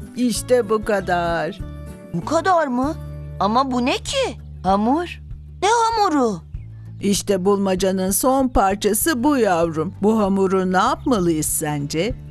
İşte bu kadar. Bu kadar mı? Ama bu ne ki? Hamur. Ne hamuru? İşte bulmacanın son parçası bu yavrum. Bu hamuru ne yapmalıyız sence?